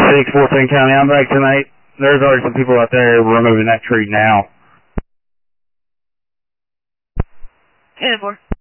6, 14 County. I'm back tonight. There's already some people out there removing that tree now. 10-4.